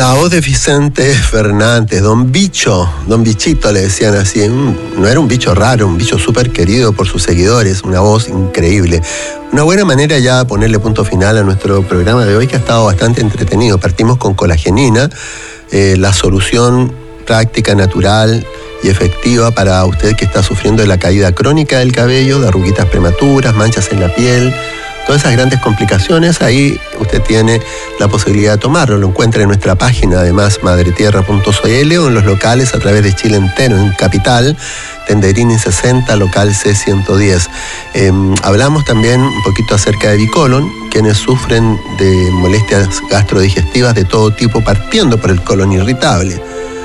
La voz de Vicente Fernández, Don Bichito le decían así. No era un bicho raro, un bicho súper querido por sus seguidores, una voz increíble. Una buena manera ya de ponerle punto final a nuestro programa de hoy, que ha estado bastante entretenido. Partimos con colagenina, la solución práctica, natural y efectiva para usted que está sufriendo de la caída crónica del cabello, de arruguitas prematuras, manchas en la piel, todas esas grandes complicaciones. Ahí usted tiene la posibilidad de tomarlo. Lo encuentra en nuestra página, además, madretierra.cl, o en los locales a través de Chile entero, en Capital, Tenderini 60, local C110. Hablamos también un poquito acerca de Bicolon, quienes sufren de molestias gastrodigestivas de todo tipo, partiendo por el colon irritable,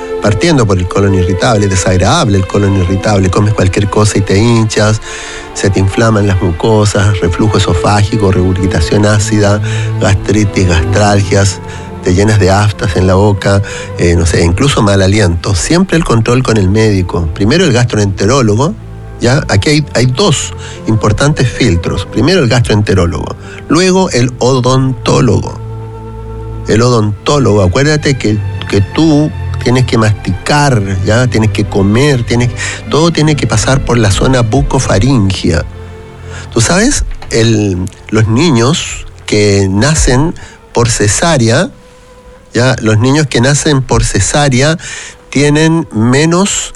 desagradable el colon irritable, comes cualquier cosa y te hinchas, se te inflaman las mucosas, reflujo esofágico, regurgitación ácida, gastritis, gastralgias, te llenas de aftas en la boca, incluso mal aliento. Siempre el control con el médico. Primero el gastroenterólogo, ¿ya? Aquí hay dos importantes filtros. Primero el gastroenterólogo, luego el odontólogo. El odontólogo, acuérdate que tú tienes que masticar, ¿ya? Tienes que comer, todo tiene que pasar por la zona bucofaringea. Tú sabes, los niños que nacen por cesárea, ¿ya? Los niños que nacen por cesárea tienen menos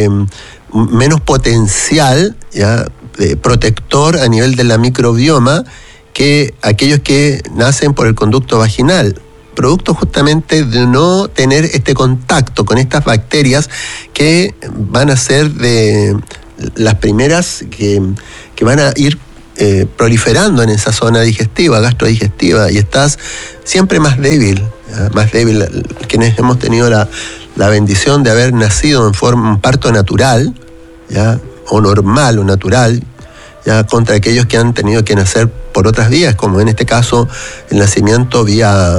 potencial, ¿ya? Protector a nivel de la microbioma que aquellos que nacen por el conducto vaginal, producto justamente de no tener este contacto con estas bacterias que van a ser de las primeras que van a ir proliferando en esa zona digestiva, gastrodigestiva, y estás siempre más débil. Quienes hemos tenido la bendición de haber nacido en forma un parto natural, ¿ya? O normal o natural, ya, contra aquellos que han tenido que nacer por otras vías, como en este caso el nacimiento vía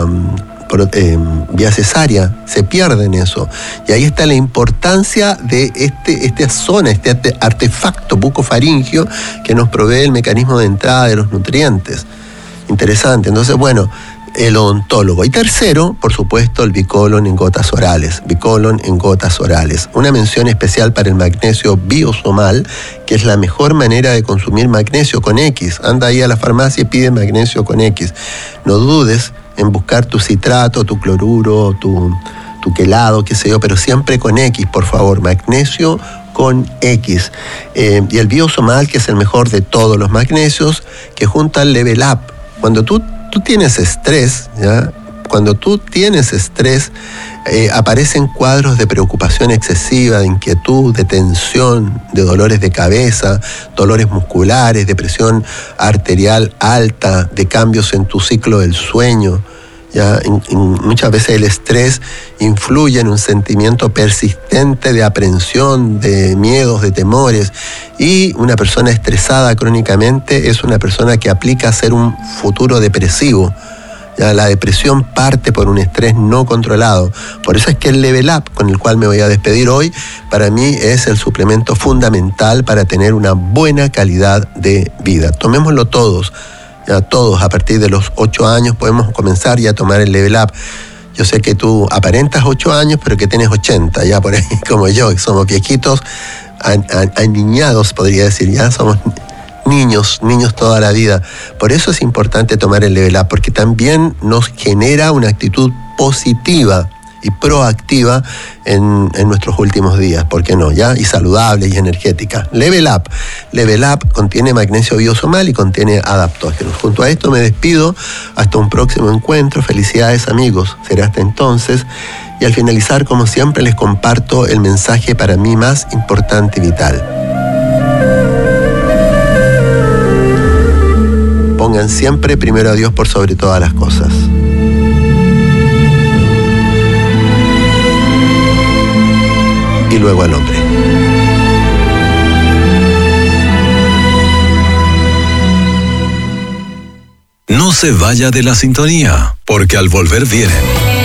cesárea. Se pierden eso. Y ahí está la importancia de esta zona, este artefacto bucofaringio que nos provee el mecanismo de entrada de los nutrientes. Interesante. Entonces, bueno, el odontólogo. Y tercero, por supuesto, el Bicolon en gotas orales. Bicolon en gotas orales. Una mención especial para el magnesio biosomal, que es la mejor manera de consumir magnesio con X. Anda ahí a la farmacia y pide magnesio con X. No dudes en buscar tu citrato, tu cloruro, tu quelado, qué sé yo, pero siempre con X, por favor. Magnesio con X. Y el biosomal, que es el mejor de todos los magnesios, que junta el Level Up. Cuando tú tienes estrés, ¿ya? Cuando tú tienes estrés, aparecen cuadros de preocupación excesiva, de inquietud, de tensión, de dolores de cabeza, dolores musculares, de presión arterial alta, de cambios en tu ciclo del sueño. ¿Ya? Muchas veces el estrés influye en un sentimiento persistente de aprensión, de miedos, de temores, y una persona estresada crónicamente es una persona que aplica a ser un futuro depresivo. Ya, la depresión parte por un estrés no controlado. Por eso es que el Level Up, con el cual me voy a despedir hoy, para mí es el suplemento fundamental para tener una buena calidad de vida. Tomémoslo todos. Ya todos, a partir de los 8 años podemos comenzar ya a tomar el Level Up. Yo sé que tú aparentas 8 años, pero que tienes 80, ya por ahí, como yo, que somos viejitos, aniñados, podría decir, ya somos niños toda la vida. Por eso es importante tomar el Level Up, porque también nos genera una actitud positiva y proactiva en nuestros últimos días, ¿por qué no? ¿Ya? Y saludable y energética. Level Up. Level Up contiene magnesio biosomal y contiene adaptógenos. Junto a esto me despido. Hasta un próximo encuentro. Felicidades, amigos. Será hasta entonces. Y al finalizar, como siempre, les comparto el mensaje para mí más importante y vital. Pongan siempre primero a Dios por sobre todas las cosas. Y luego al hombre. No se vaya de la sintonía, porque al volver vienen